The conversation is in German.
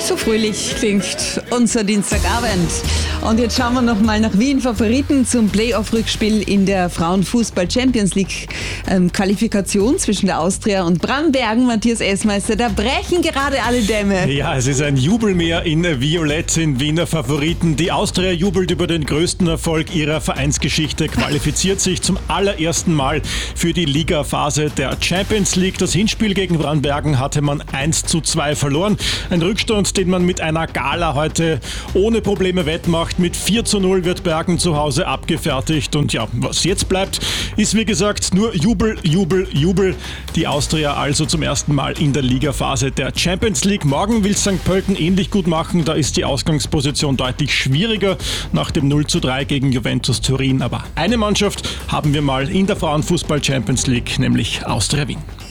So fröhlich klingt unser Dienstagabend. Und jetzt schauen wir nochmal nach Wien. Favoriten zum Playoff-Rückspiel in der Frauen-Fußball-Champions-League Qualifikation zwischen der Austria und Brambergen. Matthias Essmeister, da brechen gerade alle Dämme. Ja, es ist ein Jubelmeer in Violett in Wiener Favoriten. Die Austria jubelt über den größten Erfolg ihrer Vereinsgeschichte, qualifiziert sich zum allerersten Mal für die Ligaphase der Champions League. Das Hinspiel gegen Brambergen hatte man 1:2 verloren. Ein Rückstand, den man mit einer Gala heute ohne Probleme wettmacht. Mit 4:0 wird Bergen zu Hause abgefertigt. Und ja, was jetzt bleibt, ist wie gesagt nur Jubel, Jubel, Jubel. Die Austria also zum ersten Mal in der Ligaphase der Champions League. Morgen will St. Pölten ähnlich gut machen. Da ist die Ausgangsposition deutlich schwieriger nach dem 0:3 gegen Juventus Turin. Aber eine Mannschaft haben wir mal in der Frauenfußball Champions League, nämlich Austria Wien.